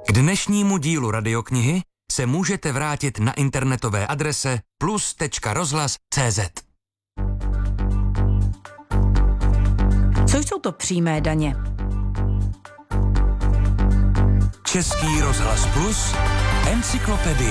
K dnešnímu dílu radioknihy se můžete vrátit na internetové adrese plus.rozhlas.cz. Co jsou to přímé daně? Český rozhlas Plus, encyklopedie.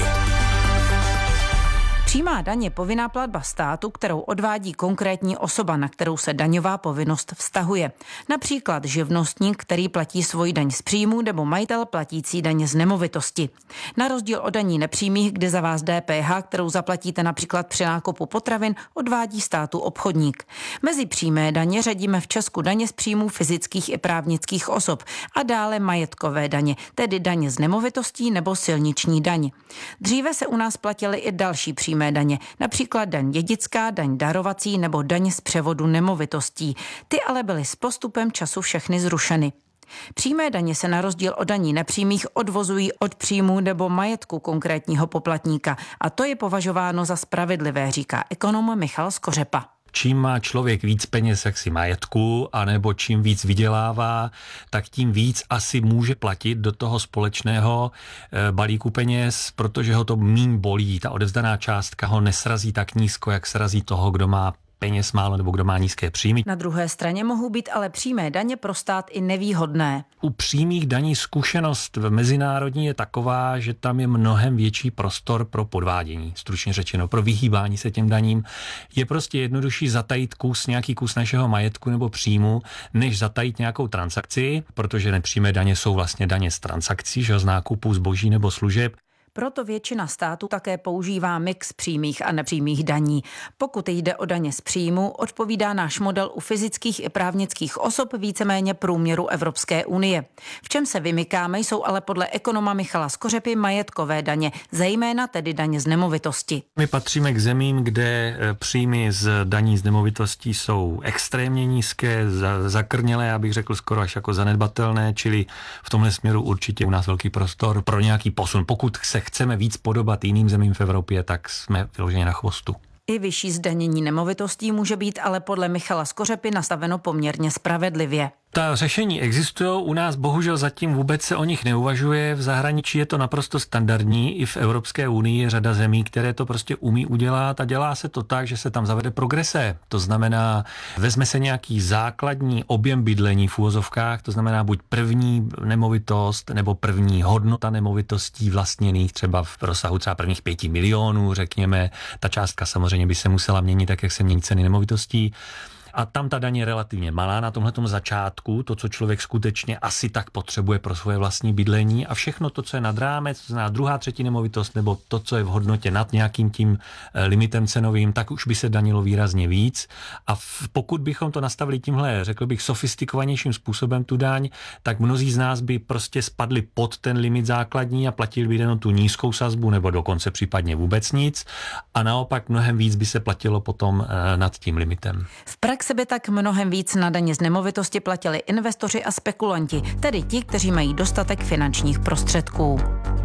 Přímá daň je povinná platba státu, kterou odvádí konkrétní osoba, na kterou se daňová povinnost vztahuje. Například živnostník, který platí svoji daň z příjmu, nebo majitel platící daň z nemovitosti. Na rozdíl od daní nepřímých, kde za vás DPH, kterou zaplatíte například při nákupu potravin, odvádí státu obchodník. Mezi přímé daně řadíme v Česku daně z příjmů fyzických i právnických osob a dále majetkové daně, tedy daně z nemovitostí nebo silniční daň. Dříve se u nás platily i další přímé daně, například daň dědická, daň darovací nebo daň z převodu nemovitostí. Ty ale byly s postupem času všechny zrušeny. Přímé daně se na rozdíl od daní nepřímých odvozují od příjmu nebo majetku konkrétního poplatníka a to je považováno za spravedlivé, říká ekonom Michal Skořepa. Čím má člověk víc peněz jaksi majetku, anebo čím víc vydělává, tak tím víc asi může platit do toho společného balíku peněz, protože ho to míň bolí. Ta odevzdaná částka ho nesrazí tak nízko, jak srazí toho, kdo má peněz málo nebo kdo má nízké příjmy. Na druhé straně mohou být ale přímé daně pro stát i nevýhodné. U přímých daní zkušenost mezinárodní je taková, že tam je mnohem větší prostor pro podvádění, stručně řečeno, pro vyhýbání se těm daním. Je prostě jednodušší zatajit nějaký kus našeho majetku nebo příjmu, než zatajit nějakou transakci, protože nepřímé daně jsou vlastně daně z transakcí, že z nákupu zboží nebo služeb. Proto většina států také používá mix přímých a nepřímých daní. Pokud jde o daně z příjmu, odpovídá náš model u fyzických i právnických osob víceméně průměru Evropské unie. V čem se vymykáme, jsou ale podle ekonoma Michala Skořepy majetkové daně, zejména tedy daně z nemovitosti. My patříme k zemím, kde příjmy z daní z nemovitostí jsou extrémně nízké, zakrnělé, abych řekl skoro až jako zanedbatelné, čili v tomhle směru určitě u nás velký prostor pro nějaký posun. Pokud se chceme víc podobat jiným zemím v Evropě, tak jsme vyloženě na chvostu. I vyšší zdanění nemovitostí může být ale podle Michala Skořepy nastaveno poměrně spravedlivě. Ta řešení existují, u nás bohužel zatím vůbec se o nich neuvažuje, v zahraničí je to naprosto standardní, i v Evropské unii je řada zemí, které to prostě umí udělat a dělá se to tak, že se tam zavede progrese. To znamená, vezme se nějaký základní objem bydlení v uvozovkách, to znamená buď první nemovitost nebo první hodnota nemovitostí vlastněných třeba v rozsahu třeba prvních 5 milionů, řekněme. Ta částka samozřejmě by se musela měnit tak, jak se mění ceny nemovitostí. A tam ta daň je relativně malá na tomhletom začátku, to, co člověk skutečně asi tak potřebuje pro svoje vlastní bydlení a všechno to, co je nad rámec, to znamená druhá, třetí nemovitost nebo to, co je v hodnotě nad nějakým tím limitem cenovým, tak už by se danilo výrazně víc. A pokud bychom to nastavili tímhle, řekl bych, sofistikovanějším způsobem tu daň, tak mnozí z nás by prostě spadli pod ten limit základní a platili by jenom tu nízkou sazbu nebo dokonce případně vůbec nic. A naopak mnohem víc by se platilo potom nad tím limitem. V praxi by tak mnohem víc na daně z nemovitosti platili investoři a spekulanti, tedy ti, kteří mají dostatek finančních prostředků.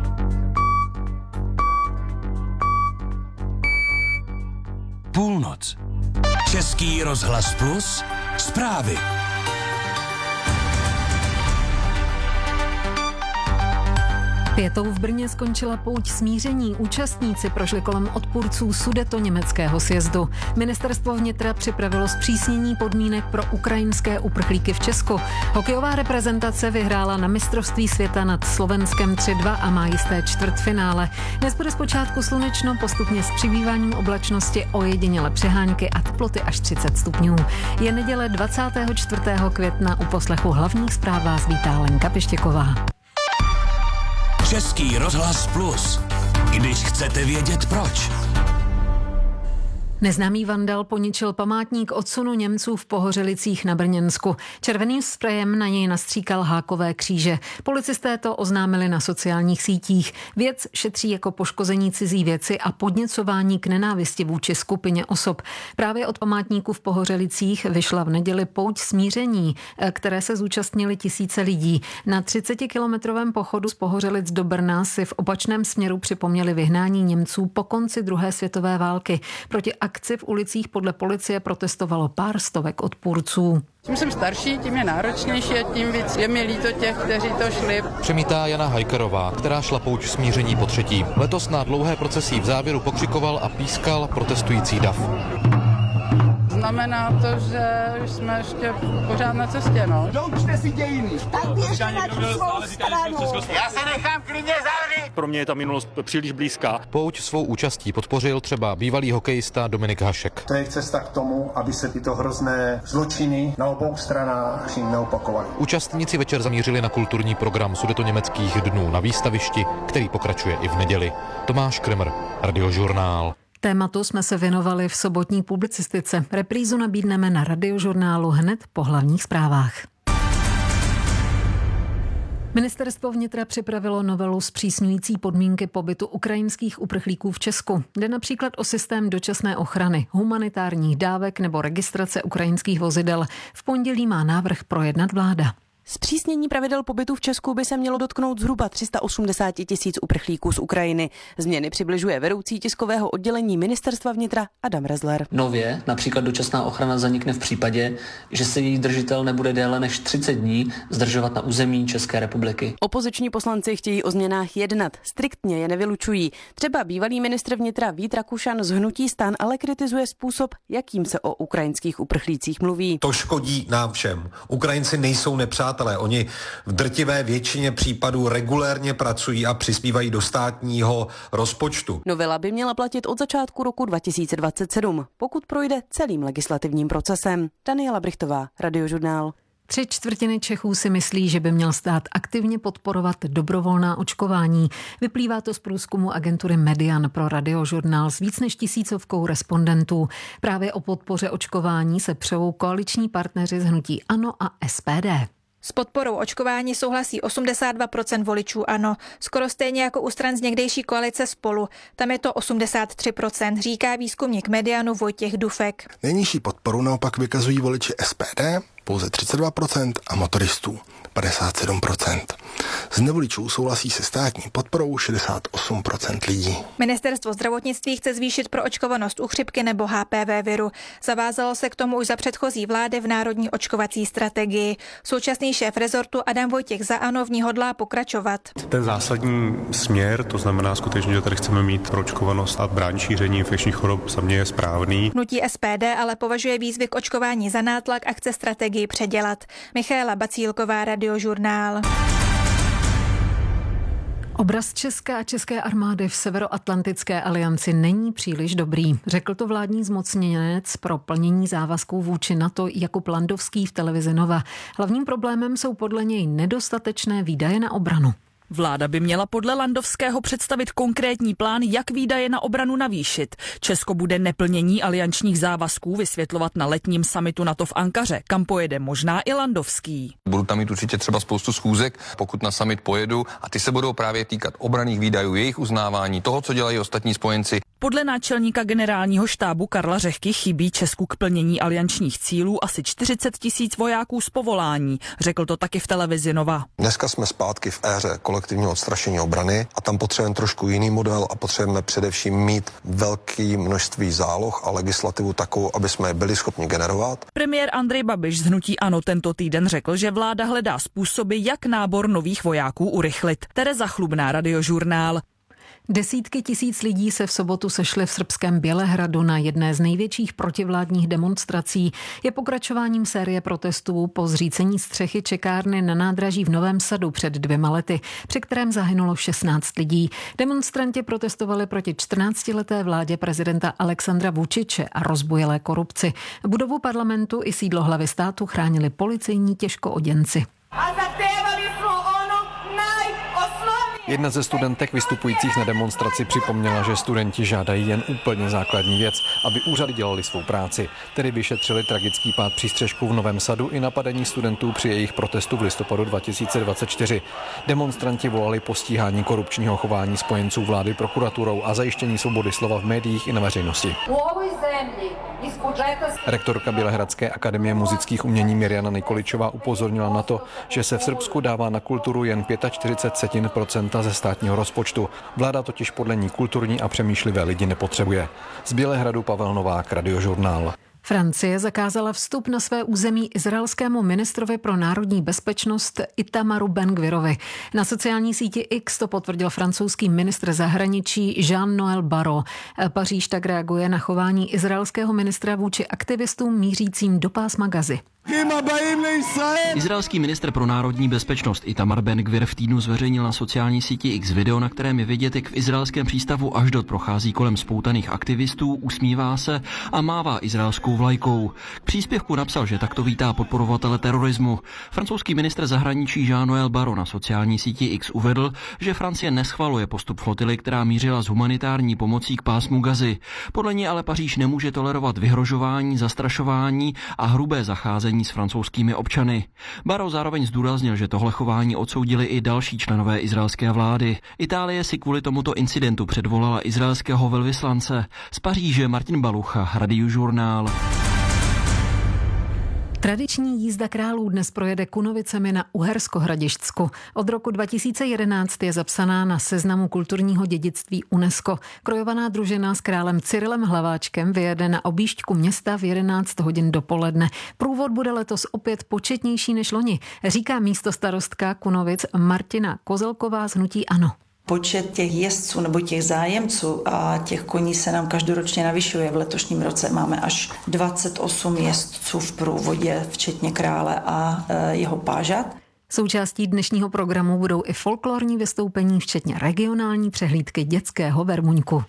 Půlnoc. Český rozhlas Plus, zprávy. Pětou v Brně skončila pouť smíření. Účastníci prošli kolem odpůrců sudetoněmeckého sjezdu. Ministerstvo vnitra připravilo zpřísnění podmínek pro ukrajinské uprchlíky v Česku. Hokejová reprezentace vyhrála na mistrovství světa nad Slovenskem 3-2 a má jisté čtvrtfinále. Dnes bude zpočátku slunečno, postupně s přibýváním oblačnosti ojediněle přehánky a teploty až 30 stupňů. Je neděle 24. května, u poslechu hlavních zpráv vás vítá Lenka Pištěková. Český rozhlas Plus. Když chcete vědět proč. Neznámý vandal poničil památník odsunu Němců v Pohořelicích na Brněnsku. Červeným sprejem na něj nastříkal hákové kříže. Policisté to oznámili na sociálních sítích. Věc šetří jako poškození cizí věci a podněcování k nenávisti vůči skupině osob. Právě od památníku v Pohořelicích vyšla v neděli pouť smíření, které se zúčastnili tisíce lidí. Na 30-kilometrovém pochodu z Pohořelic do Brna si v opačném směru připomněli vyhnání Němců po konci druhé světové války. Proti akci v ulicích podle policie protestovalo pár stovek odpůrců. Tím jsem starší, tím je náročnější a tím víc je mi líto těch, kteří to šli. Přemítá Jana Hajkerová, která šla pouť smíření po třetí. Letos na dlouhé procesí v závěru pokřikoval a pískal protestující dav. Znamená to, že jsme ještě pořád na cestě, no. Doučte si dějiny. Tak běžte na tu svou stranu. Já se nechám klidně zavřít. Pro mě je ta minulost příliš blízká. Pouť svou účastí podpořil třeba bývalý hokejista Dominik Hašek. To je cesta k tomu, aby se tyto hrozné zločiny na obou stranách neopakovaly. Účastníci večer zamířili na kulturní program Sudetoněmeckých dnů na výstavišti, který pokračuje i v neděli. Tomáš Kremer, Radiožurnál. Tématu jsme se věnovali v sobotní publicistice. Reprízu nabídneme na Radiožurnálu hned po hlavních zprávách. Ministerstvo vnitra připravilo novelu zpřísňující podmínky pobytu ukrajinských uprchlíků v Česku. Jde například o systém dočasné ochrany, humanitárních dávek nebo registrace ukrajinských vozidel. V pondělí má návrh projednat vláda. Zpřísnění pravidel pobytu v Česku by se mělo dotknout zhruba 380 000 uprchlíků z Ukrajiny. Změny přibližuje vedoucí tiskového oddělení Ministerstva vnitra Adam Rezler. Nově například dočasná ochrana zanikne v případě, že se její držitel nebude déle než 30 dní zdržovat na území České republiky. Opoziční poslanci chtějí o změnách jednat, striktně je nevylučují. Třeba bývalý ministr vnitra Vít Rakušan z hnutí STAN ale kritizuje způsob, jakým se o ukrajinských uprchlících mluví. To škodí nám všem. Ukrajinci nejsou nepřátelé. Oni v drtivé většině případů regulérně pracují a přispívají do státního rozpočtu. Novela by měla platit od začátku roku 2027, pokud projde celým legislativním procesem. Daniela Brichtová, Radiožurnál. 3/4 Čechů si myslí, že by měl stát aktivně podporovat dobrovolná očkování. Vyplývá to z průzkumu agentury Median pro Radiožurnál s víc než 1000 respondentů. Právě o podpoře očkování se přou koaliční partneři z hnutí ANO a SPD. S podporou očkování souhlasí 82% voličů ANO, skoro stejně jako u stran z někdejší koalice Spolu. Tam je to 83%, říká výzkumník Medianu Vojtěch Dufek. Nejnižší podporu naopak vykazují voliči SPD, pouze 32% a motoristů 57%. Z nevoličů souhlasí se státní podporou 68% lidí. Ministerstvo zdravotnictví chce zvýšit proočkovanost u chřipky nebo HPV viru. Zavázalo se k tomu už za předchozí vlády v národní očkovací strategii. Současný šéf rezortu Adam Vojtěch za ANO v ní hodlá pokračovat. Ten zásadní směr, to znamená skutečně, že tady chceme mít proočkovanost a brání šíření infekčních chorob, za mě je správný. Hnutí SPD ale považuje výzvy k očkování za nátlak a chce strategii předělat. Michaela Bacílková, Radiožurnál. Obraz Česka a české armády v Severoatlantické alianci není příliš dobrý. Řekl to vládní zmocněnec pro plnění závazků vůči NATO Jakub Landovský v televizi Nova. Hlavním problémem jsou podle něj nedostatečné výdaje na obranu. Vláda by měla podle Landovského představit konkrétní plán, jak výdaje na obranu navýšit. Česko bude neplnění aliančních závazků vysvětlovat na letním summitu NATO v Ankaře, kam pojede možná i Landovský. Budu tam mít určitě třeba spoustu schůzek, pokud na summit pojedu, a ty se budou právě týkat obranných výdajů, jejich uznávání, toho, co dělají ostatní spojenci. Podle náčelníka generálního štábu Karla Řehky chybí Česku k plnění aliančních cílů asi 40 000 vojáků z povolání. Řekl to taky v televizi Nova. Dneska jsme zpátky v éře kolektivního odstrašení obrany a tam potřebujeme trošku jiný model a potřebujeme především mít velké množství záloh a legislativu takovou, aby jsme je byli schopni generovat. Premiér Andrej Babiš z hnutí ANO tento týden řekl, že vláda hledá způsoby, jak nábor nových vojáků urychlit. Tereza Chlubná, Radiožurnál. Desítky tisíc lidí se v sobotu sešly v srbském Bělehradu na jedné z největších protivládních demonstrací. Je pokračováním série protestů po zřícení střechy čekárny na nádraží v Novém Sadu před 2 lety, při kterém zahynulo 16 lidí. Demonstranti protestovali proti 14leté vládě prezidenta Alexandra Vučiče a rozbujelé korupci. Budovu parlamentu i sídlo hlavy státu chránili policejní těžkooděnci. Jedna ze studentek vystupujících na demonstraci připomněla, že studenti žádají jen úplně základní věc, aby úřady dělali svou práci, tedy vyšetřili tragický pád přístřešku v Novém Sadu i napadení studentů při jejich protestu v listopadu 2024. Demonstranti volali po stíhání korupčního chování spojenců vlády prokuraturou a zajištění svobody slova v médiích i na veřejnosti. Rektorka Bělehradské akademie muzických umění Mirjana Nikoličová upozornila na to, že se v Srbsku dává na kulturu jen 45% centa ze státního rozpočtu. Vláda totiž podle ní kulturní a přemýšlivé lidi nepotřebuje. Z Bělehradu Pavel Novák, Radiožurnál. Francie zakázala vstup na své území izraelskému ministrovi pro národní bezpečnost Itamaru Ben-Gvirovi. Na sociální síti X to potvrdil francouzský ministr zahraničí Jean-Noël Barrot. Paříž tak reaguje na chování izraelského ministra vůči aktivistům mířícím do pásma Gazy. Izraelský ministr pro národní bezpečnost Itamar Ben-Gvir v týdnu zveřejnil na sociální síti X video, na kterém je vidět, jak v izraelském přístavu Ašdod prochází kolem spoutaných aktivistů, usmívá se a mává izraelskou vlajkou. K příspěvku napsal, že takto vítá podporovatele terorismu. Francouzský ministr zahraničí Jean-Noël Barrot na sociální síti X uvedl, že Francie neschvaluje postup flotily, která mířila s humanitární pomocí k pásmu Gazy. Podle něj ale Paříž nemůže tolerovat vyhrožování, zastrašování a hrubé zacházení s francouzskými občany. Barrot zároveň zdůraznil, že tohle chování odsoudili i další členové izraelské vlády. Itálie si kvůli tomuto incidentu předvolala izraelského velvyslance. Z Paříže Martin Balucha, Radiožurnál. Tradiční jízda králů dnes projede Kunovicemi na Uhersko-Hradišťsku. Od roku 2011 je zapsaná na seznamu kulturního dědictví UNESCO. Krojovaná družina s králem Cyrilem Hlaváčkem vyjede na objížďku města v 11 hodin dopoledne. Průvod bude letos opět početnější než loni, říká místostarostka Kunovic Martina Kozelková z hnutí ANO. Počet těch jezdců nebo těch zájemců a těch koní se nám každoročně navyšuje. V letošním roce máme až 28 jezdců v průvodě, včetně krále a jeho pážat. Součástí dnešního programu budou i folklorní vystoupení, včetně regionální přehlídky dětského Vermuňku.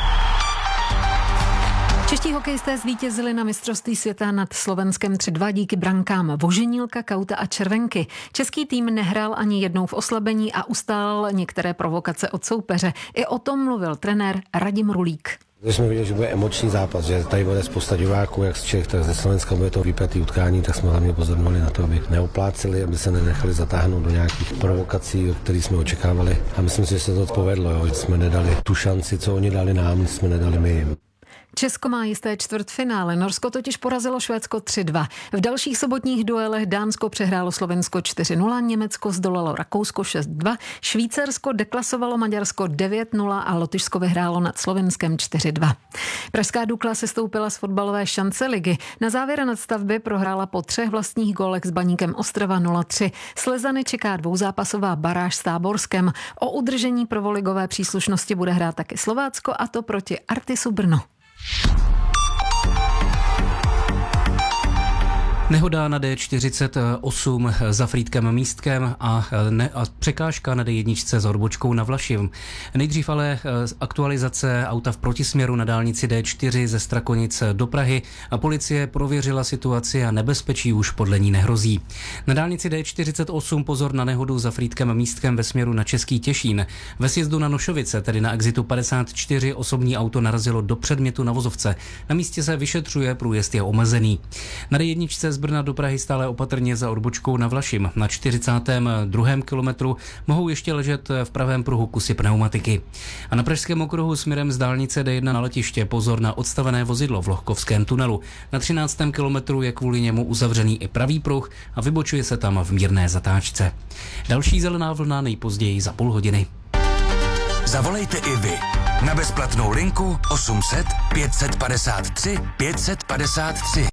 Čeští hokejisté zvítězili na mistrovství světa nad Slovenskem 3-2 díky brankám Voženílka, Kauta a Červenky. Český tým nehrál ani jednou v oslabení a ustál některé provokace od soupeře. I o tom mluvil trenér Radim Rulík. Když jsme viděli, že bude emoční zápas, že tady bude spousta diváků, jak z Čech, tak ze Slovenska bude to vypjatý utkání, tak jsme hlavně pozornovali na to, aby neopláceli, aby se nenechali zatáhnout do nějakých provokací, které jsme očekávali. A myslím si, že se to povedlo, jo. Že jsme nedali tu šanci, co oni dali nám, jsme nedali my jim. Česko má jisté čtvrtfinále, Norsko totiž porazilo Švédsko 3-2. V dalších sobotních duelech Dánsko přehrálo Slovensko 4-0, Německo zdolalo Rakousko 6-2, Švýcarsko deklasovalo Maďarsko 9-0 a Lotyšsko vyhrálo nad Slovenskem 4-2. Pražská Dukla se stoupila z fotbalové šance ligy. Na závěr nadstavby prohrála po 3 vlastních gólech s Baníkem Ostrava 0-3. Slezany čeká dvouzápasová baráž s Táborskem. O udržení prvoligové příslušnosti bude hrát taky Slovácko, a to proti Artisu Brno. Nehoda na D48 za Frýdkem Místkem a překážka na D1 za Odbočkou na Vlašim. Nejdřív ale aktualizace auta v protisměru na dálnici D4 ze Strakonic do Prahy a policie prověřila situaci a nebezpečí už podle ní nehrozí. Na dálnici D48 pozor na nehodu za Frýdkem Místkem ve směru na Český Těšín. Ve sjezdu na Nošovice, tedy na exitu 54, osobní auto narazilo do předmětu na vozovce. Na místě se vyšetřuje, průjezd je omezený. Na D1 z Brna do Prahy stále opatrně za Odbočkou na Vlašim. Na 42. kilometru mohou ještě ležet v pravém pruhu kusy pneumatiky. A na pražském okruhu směrem z dálnice D1 na letiště pozor na odstavené vozidlo v Lohkovském tunelu. Na 13. kilometru je kvůli němu uzavřený i pravý pruh a vybočuje se tam v mírné zatáčce. Další zelená vlna nejpozději za půl hodiny. Zavolejte i vy na bezplatnou linku 800 553 553.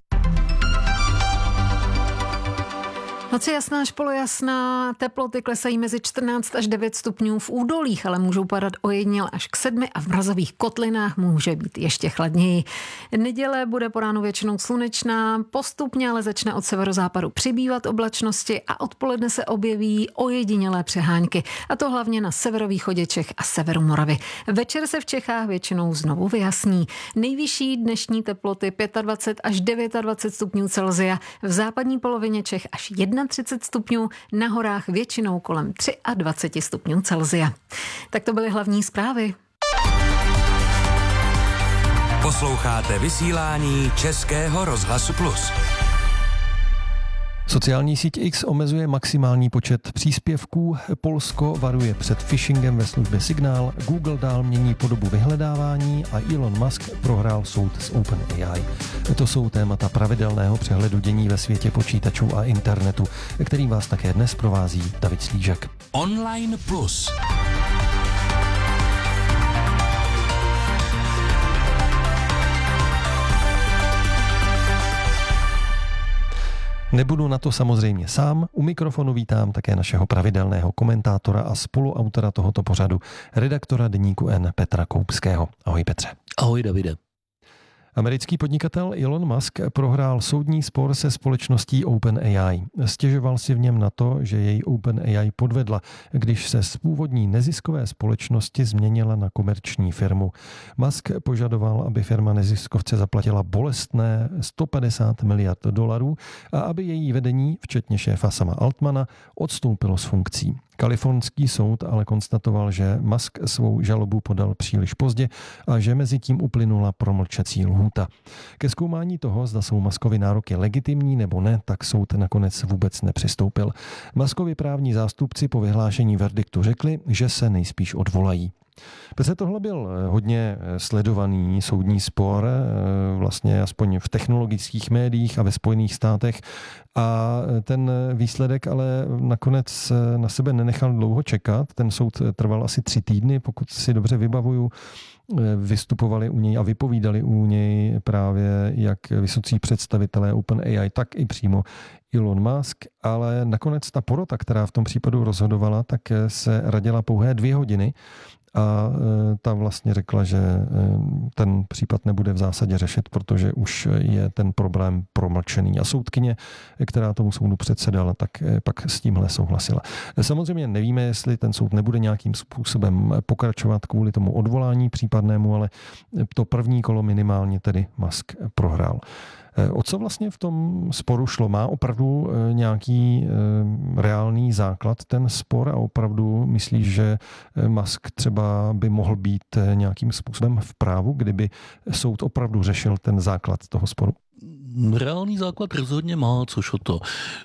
Noc je jasná až polojasná, teploty klesají mezi 14 až 9 stupňů v údolích, ale můžou padat ojediněle až k 7 a v mrazových kotlinách může být ještě chladněji. Neděle bude po ránu většinou slunečná, postupně ale začne od severozápadu přibývat oblačnosti a odpoledne se objeví ojedinělé přehánky, a to hlavně na severovýchodě Čech a severu Moravy. Večer se v Čechách většinou znovu vyjasní. Nejvyšší dnešní teploty 25 až 29 stupňů Celsia, v západní polovině Čech až 31 stupňů, na horách většinou kolem 23 stupňů Celsia. Tak to byly hlavní zprávy. Posloucháte vysílání Českého rozhlasu Plus. Sociální síť X omezuje maximální počet příspěvků, Polsko varuje před phishingem ve službě Signál, Google dál mění podobu vyhledávání a Elon Musk prohrál soud s OpenAI. To jsou témata pravidelného přehledu dění ve světě počítačů a internetu, kterým vás také dnes provází David Slížek. Online Plus. Nebudu na to samozřejmě sám. U mikrofonu vítám také našeho pravidelného komentátora a spoluautora tohoto pořadu, redaktora Deníku N Petra Koupského. Ahoj Petře. Ahoj Davide. Americký podnikatel Elon Musk prohrál soudní spor se společností OpenAI. Stěžoval si v něm na to, že jej OpenAI podvedla, když se z původní neziskové společnosti změnila na komerční firmu. Musk požadoval, aby firma neziskovce zaplatila bolestné $150 miliard a aby její vedení, včetně šéfa Sama Altmana, odstoupilo z funkcí. Kalifornský soud ale konstatoval, že Musk svou žalobu podal příliš pozdě a že mezi tím uplynula promlčecí lhůta. Ke zkoumání toho, zda jsou Muskovy nároky legitimní nebo ne, tak soud nakonec vůbec nepřistoupil. Muskovi právní zástupci po vyhlášení verdiktu řekli, že se nejspíš odvolají. Protože tohle byl hodně sledovaný soudní spor, vlastně aspoň v technologických médiích a ve Spojených státech, a ten výsledek ale nakonec na sebe nenechal dlouho čekat. Ten soud trval asi 3 týdny, pokud si dobře vybavuju. Vystupovali u něj a vypovídali u něj právě jak vysocí představitelé OpenAI, tak i přímo Elon Musk, ale nakonec ta porota, která v tom případu rozhodovala, tak se radila pouhé 2 hodiny a ta vlastně řekla, že ten případ nebude v zásadě řešit, protože už je ten problém promlčený. A soudkyně, která tomu soudu předsedala, tak pak s tímhle souhlasila. Samozřejmě nevíme, jestli ten soud nebude nějakým způsobem pokračovat kvůli tomu odvolání případnému, ale to první kolo minimálně tedy Musk prohrál. O co vlastně v tom sporu šlo? Má opravdu nějaký reálný základ ten spor a opravdu myslíš, že Musk třeba by mohl být nějakým způsobem v právu, kdyby soud opravdu řešil ten základ toho sporu? Reálný základ rozhodně má, což o to.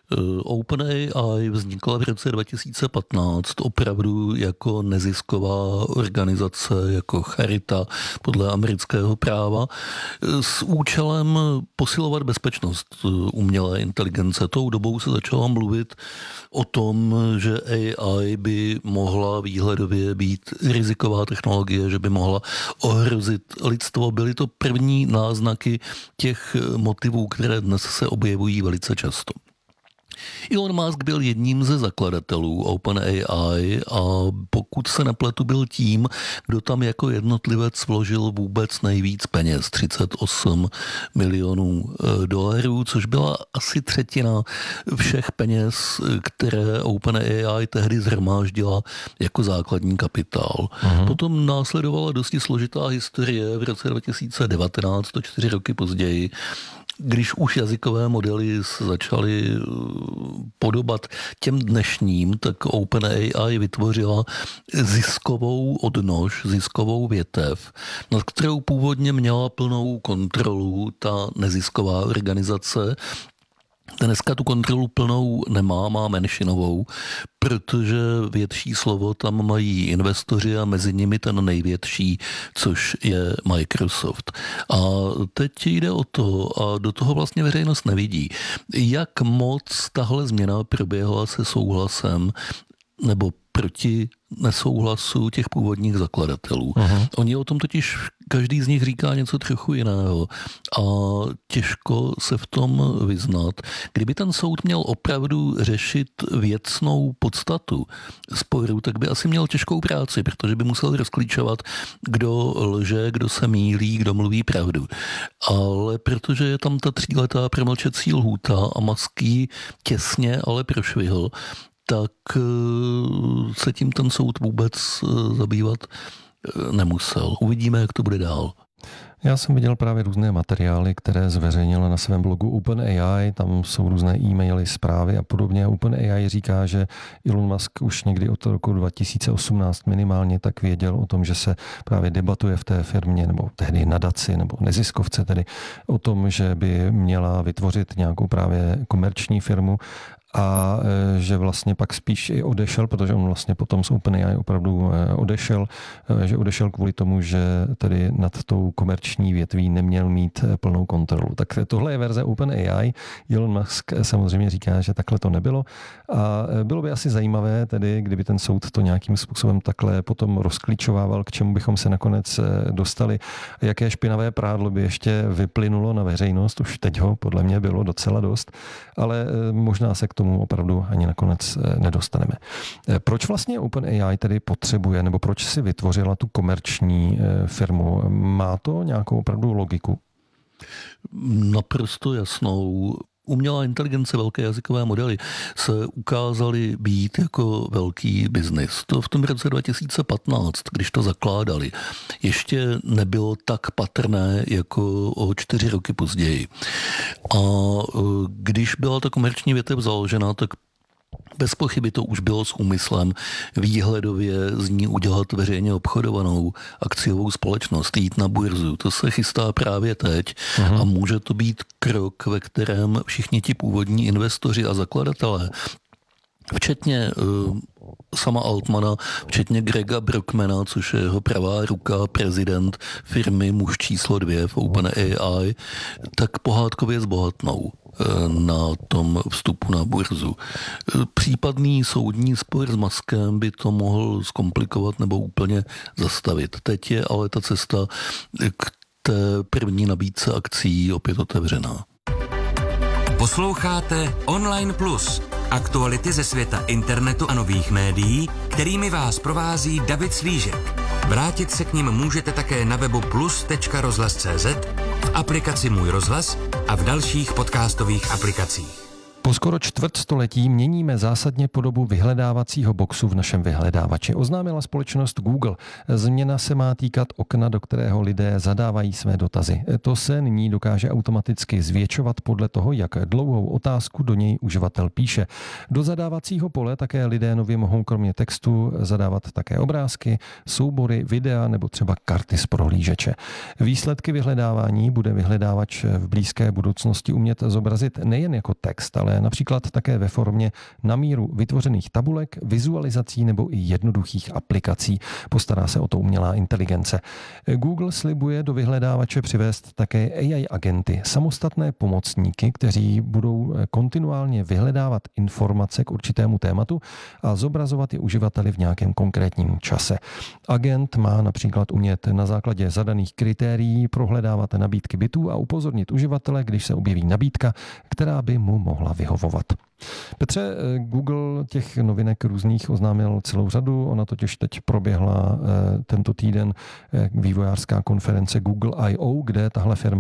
OpenAI vznikla v roce 2015 opravdu jako nezisková organizace, jako charita podle amerického práva s účelem posilovat bezpečnost umělé inteligence. Tou dobou se začalo mluvit o tom, že AI by mohla výhledově být riziková technologie, že by mohla ohrozit lidstvo. Byly to první náznaky těch motivů, které dnes se objevují velice často. Elon Musk byl jedním ze zakladatelů OpenAI a pokud se nepletu, byl tím, kdo tam jako jednotlivec vložil vůbec nejvíc peněz, $38 milionů, což byla asi 1/3 všech peněz, které OpenAI tehdy zhromáždila jako základní kapitál. Potom následovala dosti složitá historie v roce 2019, to 4 roky později, když už jazykové modely začaly podobat těm dnešním, tak OpenAI vytvořila ziskovou odnož, ziskovou větev, nad kterou původně měla plnou kontrolu ta nezisková organizace. Dneska tu kontrolu plnou nemá, má menšinovou, protože větší slovo tam mají investoři a mezi nimi ten největší, což je Microsoft. A teď jde o to, a do toho vlastně veřejnost nevidí, jak moc tahle změna proběhla se souhlasem nebo proti nesouhlasu těch původních zakladatelů. Oni o tom totiž každý z nich říká něco trochu jiného a těžko se v tom vyznat. Kdyby ten soud měl opravdu řešit věcnou podstatu sporu, tak by asi měl těžkou práci, protože by musel rozklíčovat, kdo lže, kdo se mýlí, kdo mluví pravdu. Ale protože je tam ta 3letá promlčecí lhůta a Musk ji těsně ale prošvihl, tak se tím ten soud vůbec zabývat nemusel. Uvidíme, jak to bude dál. Já jsem viděl právě různé materiály, které zveřejnila na svém blogu OpenAI, tam jsou různé e-maily, zprávy a podobně. OpenAI říká, že Elon Musk už někdy od roku 2018 minimálně tak věděl o tom, že se právě debatuje v té firmě, nebo tehdy nadaci, nebo neziskovce tedy, o tom, že by měla vytvořit nějakou právě komerční firmu a že vlastně pak spíš i odešel, protože on vlastně potom z OpenAI opravdu odešel kvůli tomu, že tedy nad tou komerční větví neměl mít plnou kontrolu. Tak tohle je verze OpenAI. Elon Musk samozřejmě říká, že takhle to nebylo a bylo by asi zajímavé tedy, kdyby ten soud to nějakým způsobem takhle potom rozklíčovával, k čemu bychom se nakonec dostali, jaké špinavé prádlo by ještě vyplynulo na veřejnost, už teď ho podle mě bylo docela dost, ale možná se k tomu opravdu ani nakonec nedostaneme. Proč vlastně OpenAI tedy potřebuje, nebo proč si vytvořila tu komerční firmu? Má to nějakou opravdu logiku? Naprosto jasnou. Umělá inteligence, velké jazykové modely se ukázaly být jako velký biznis. To v tom roce 2015, když to zakládali, ještě nebylo tak patrné jako o 4 roky později. A když byla ta komerční větev založena, tak bez pochyby to už bylo s úmyslem výhledově z ní udělat veřejně obchodovanou akciovou společnost, jít na burzu. To se chystá právě teď a může to být krok, ve kterém všichni ti původní investoři a zakladatelé, včetně sama Altmana, včetně Grega Brockmana, což je jeho pravá ruka, prezident firmy muž číslo 2 v OpenAI, tak pohádkově zbohatnou na tom vstupu na burzu. Případný soudní spor s Muskem by to mohl zkomplikovat nebo úplně zastavit. Teď je ale ta cesta k té první nabídce akcí opět otevřená. Posloucháte Online Plus, aktuality ze světa internetu a nových médií, kterými vás provází David Slížek. Vrátit se k nim můžete také na webu plus.rozhlas.cz, v aplikaci Můj rozhlas a v dalších podcastových aplikacích. Po skoro čtvrtstoletí měníme zásadně podobu vyhledávacího boxu v našem vyhledávači. Oznámila společnost Google. Změna se má týkat okna, do kterého lidé zadávají své dotazy. To se nyní dokáže automaticky zvětšovat podle toho, jak dlouhou otázku do něj uživatel píše. Do zadávacího pole také lidé nově mohou kromě textu zadávat také obrázky, soubory, videa nebo třeba karty z prohlížeče. Výsledky vyhledávání bude vyhledávač v blízké budoucnosti umět zobrazit nejen jako text, ale například také ve formě na míru vytvořených tabulek, vizualizací nebo i jednoduchých aplikací. Postará se o to umělá inteligence. Google slibuje do vyhledávače přivést také AI agenty, samostatné pomocníky, kteří budou kontinuálně vyhledávat informace k určitému tématu a zobrazovat je uživateli v nějakém konkrétním čase. Agent má například umět na základě zadaných kritérií prohledávat nabídky bytů a upozornit uživatele, když se objeví nabídka, která by mu mohla vyhovovat. Petře, Google těch novinek různých oznámil celou řadu, ona totiž teď proběhla tento týden vývojářská konference Google I.O., kde tahle firma